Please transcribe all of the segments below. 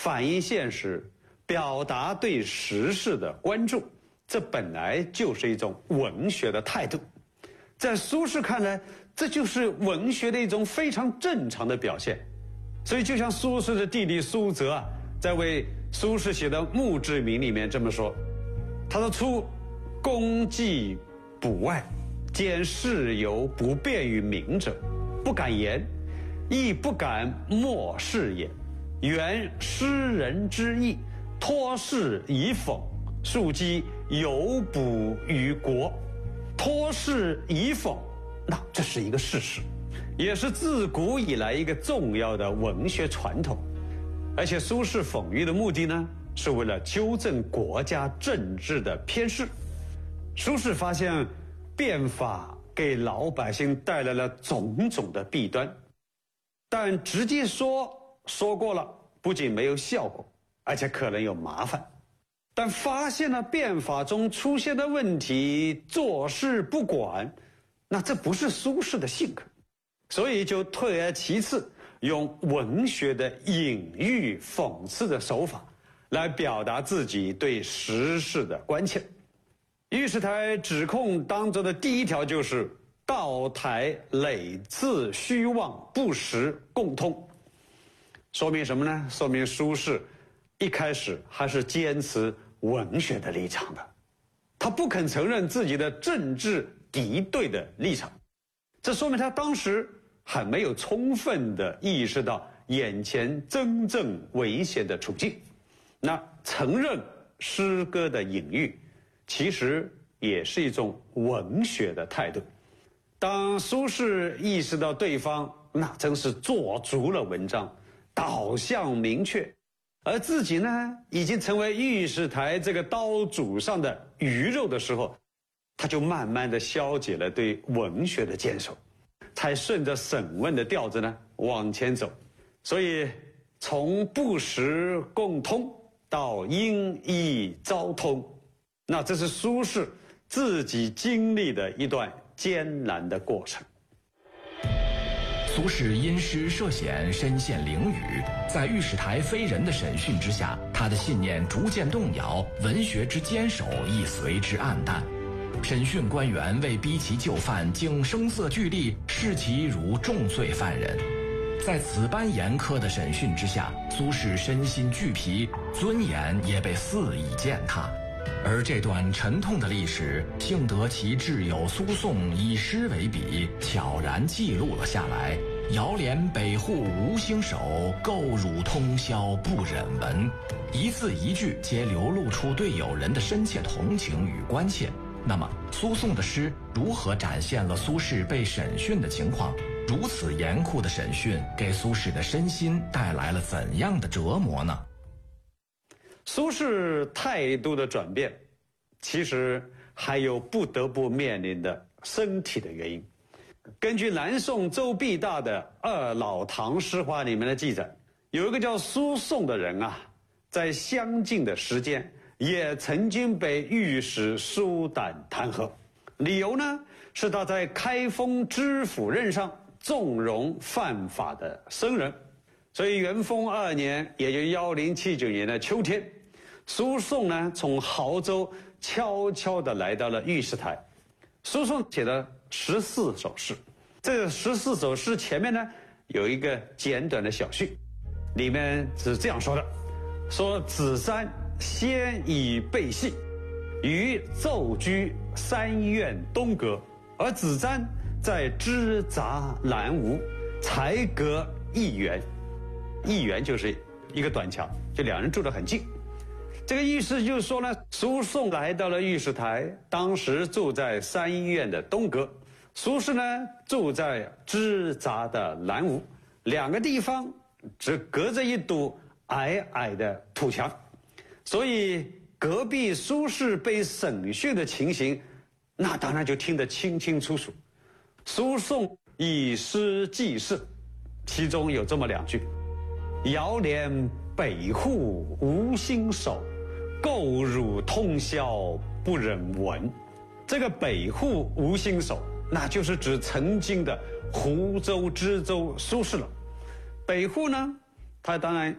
反映现实，表达对时事的关注，这本来就是一种文学的态度。在苏轼看来，这就是文学的一种非常正常的表现。所以就像苏轼的弟弟苏辙啊，在为苏轼写的《墓志铭》里面这么说，他说：初公祭卜外，见事由不便于民者，不敢言，亦不敢漠视也。原诗人之意，托事以讽，庶几有补于国。托事以讽，那这是一个事实，也是自古以来一个重要的文学传统。而且苏轼讽喻的目的呢，是为了纠正国家政治的偏视。苏轼发现变法给老百姓带来了种种的弊端，但直接说过了，不仅没有效果，而且可能有麻烦。但发现了变法中出现的问题，坐视不管，那这不是苏轼的性格，所以就退而其次，用文学的隐喻讽刺的手法来表达自己对时事的关切。御史台指控当中的第一条就是道台累次虚妄，不实共通。说明什么呢？说明苏轼一开始还是坚持文学的立场的，他不肯承认自己的政治敌对的立场。这说明他当时还没有充分地意识到眼前真正危险的处境。那承认诗歌的隐喻，其实也是一种文学的态度。当苏轼意识到对方那真是做足了文章，导向明确，而自己呢已经成为御史台这个刀俎上的鱼肉的时候，他就慢慢地消解了对文学的坚守，才顺着审问的调子呢往前走。所以从不实共通到因异招通，那这是苏轼自己经历的一段艰难的过程。 苏轼因诗涉险，身陷囹圄，在御史台非人的审讯之下，他的信念逐渐动摇，文学之坚守亦随之黯淡。审讯官员为逼其就范，竟声色俱厉，视其如重罪犯人。在此般严苛的审讯之下，苏轼身心俱疲，尊严也被肆意践踏。而这段沉痛的历史，幸得其挚友苏颂以诗为笔，悄然记录了下来。遥怜北户无星手，垢汝通宵不忍闻。一字一句皆流露出对友人的深切同情与关切。那么，苏颂的诗如何展现了苏轼被审讯的情况？如此严酷的审讯，给苏轼的身心带来了怎样的折磨呢？ 苏轼态度的转变，其实还有不得不面临的身体的原因。根据南宋周必大的《二老堂诗话》里面的记载，有一个叫苏颂的人啊，在相近的时间也曾经被御史苏胆弹劾，理由呢是他在开封知府任上纵容犯法的僧人。所以元丰2年，也就1079年的秋天，苏颂呢从亳州悄悄地来到了御史台。苏颂写了14首诗，这14首诗前面呢有一个简短的小序，里面是这样说的：说子瞻先以备戏，于奏居3院东阁，而子瞻在支杂南吴，才隔1园。1园就是一个短桥，就两人住得很近。这个意思就是说呢，苏颂来到了御史台，当时住在3院的东阁，苏轼呢住在支杂的南吴，两个地方只隔着一堵矮矮的土墙，所以隔壁苏轼被审讯的情形，那当然就听得清清楚楚。苏颂以诗记事，其中有这么2句：遥怜北户无星手，垢汝通宵不忍闻。这个北户无星手，那就是指曾经的湖州知州苏轼了。北户呢，他当然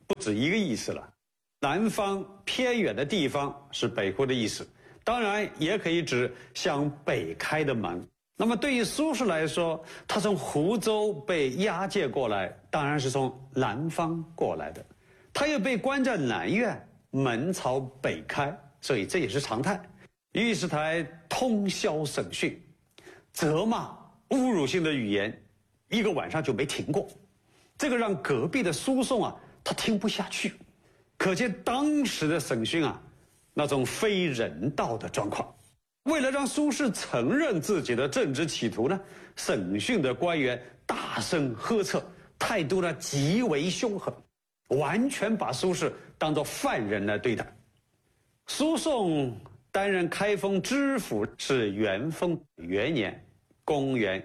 不止一个意思了。南方偏远的地方是北湖的意思，当然也可以指向北开的门。那么对于苏轼来说，他从湖州被押解过来，当然是从南方过来的。他又被关在南院，门朝北开，所以这也是常态。御史台通宵审讯，责骂侮辱性的语言，一个晚上就没停过。这个让隔壁的苏颂啊，他听不下去。可见当时的审讯啊，那种非人道的状况。为了让苏轼承认自己的政治企图呢，审讯的官员大声呵斥，态度呢极为凶狠，完全把苏轼当作犯人来对待。苏颂担任开封知府是元丰元年，公元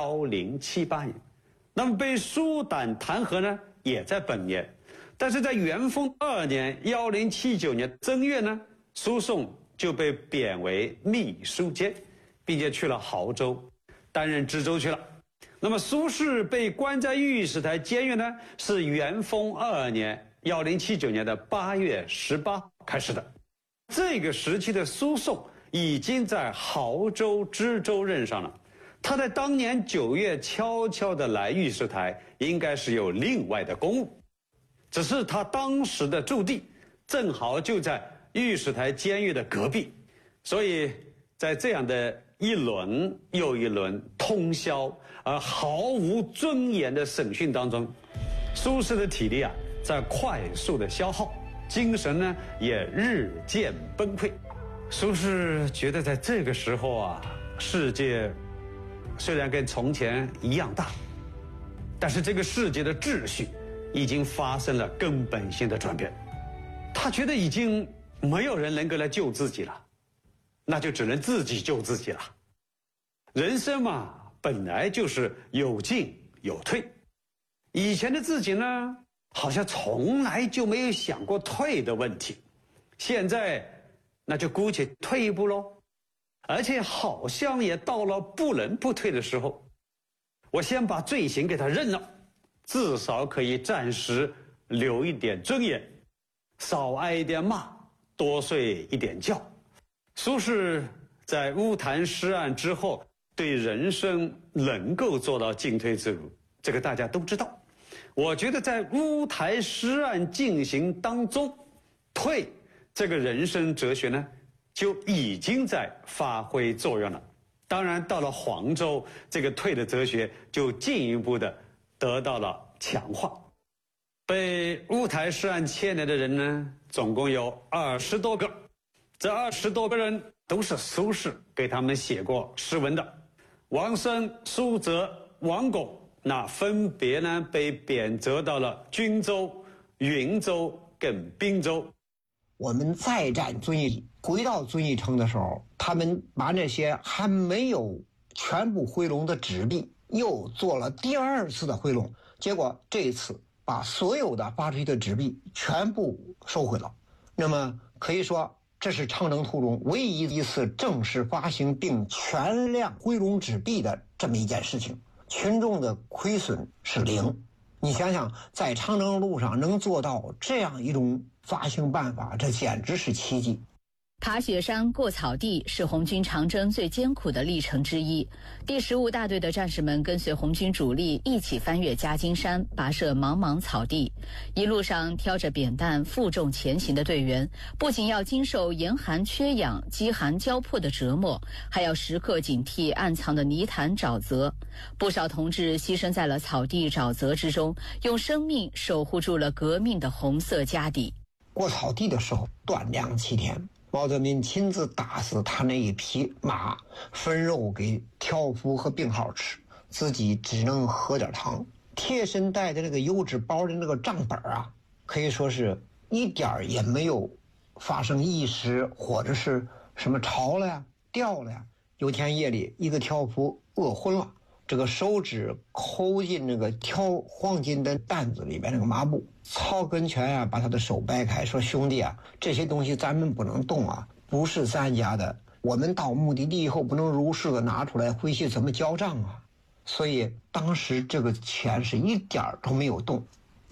1078年。那么被苏胆弹劾呢，也在本年。但是在元丰2年1079年正月呢，苏颂就被贬为秘书监，并且去了亳州，担任知州去了。那么苏轼被关在御史台监狱呢，是元丰2年1079年的8月18号开始的。这个时期的苏颂已经在亳州知州任上了。他在当年9月悄悄地来御史台，应该是有另外的公务，只是他当时的驻地正好就在御史台监狱的隔壁，所以在这样的一轮又一轮通宵而毫无尊严的审讯当中，苏轼的体力啊在快速的消耗，精神呢也日渐崩溃。苏轼觉得在这个时候啊，世界虽然跟从前一样大，但是这个世界的秩序已经发生了根本性的转变。他觉得已经没有人能够来救自己了，那就只能自己救自己了。人生嘛，本来就是有进有退。以前的自己呢，好像从来就没有想过退的问题，现在那就姑且退一步喽。而且好像也到了不能不退的时候，我先把罪行给他认了，至少可以暂时留一点尊严，少挨一点骂，多睡一点觉。苏轼在乌台诗案之后，对人生能够做到进退自如，这个大家都知道。我觉得在乌台诗案进行当中，退这个人生哲学呢，就已经在发挥作用了。当然到了黄州，这个退的哲学就进一步的得到了强化。被乌台诗案牵连的人呢，总共有20多个，这20多个人都是苏轼给他们写过诗文的。王升、苏辙、王巩，那分别呢被贬谪到了均州、云州跟滨州。 我们再战遵义，回到遵义城的时候，他们把那些还没有全部回笼的纸币又做了第2次的回笼，结果这一次把所有的发出去的纸币全部收回了。那么可以说，这是长征途中唯一一次正式发行并全量回笼纸币的这么一件事情，群众的亏损是0。你想想，在长征路上能做到这样一种发行办法，这简直是奇迹。 爬雪山过草地是红军长征最艰苦的历程之一。第15大队的战士们跟随红军主力一起翻越夹金山，跋涉茫茫草地，一路上挑着扁担负重前行的队员，不仅要经受严寒缺氧、饥寒交迫的折磨，还要时刻警惕暗藏的泥潭沼泽。不少同志牺牲在了草地沼泽之中，用生命守护住了革命的红色家底。 过草地的时候断粮7天，毛泽民亲自打死他那一匹马，分肉给挑夫和病号吃，自己只能喝点汤。贴身带的那个油纸包的那个账本啊，可以说是一点也没有发生遗失或者是什么潮了呀、掉了呀。有天夜里，一个挑夫饿昏了，这个手指抠进那个挑黄金的担子里边那个麻布，曹根全啊把他的手掰开，说：“兄弟啊，这些东西咱们不能动啊，不是咱家的，我们到目的地以后不能如实的拿出来，回去怎么交账啊？”所以当时这个钱是一点儿都没有动。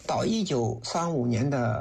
到1935年的